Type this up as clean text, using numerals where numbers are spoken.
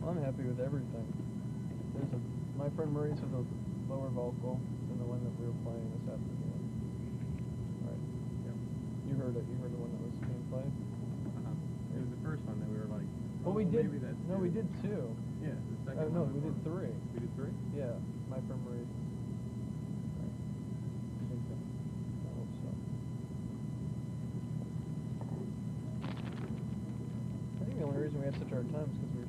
I'm happy with everything. My friend Maurice has a lower vocal than the one that we were playing this afternoon. Right. Yep. You heard it. You heard the one that was being played? It was the first one that we were like, well, we did. Maybe that's no, two. we did two. Yeah, the second no, one. we did three. We did three? Yeah, my friend Maurice. Right. I think so. I hope so. I think the only reason we had such a hard time is because we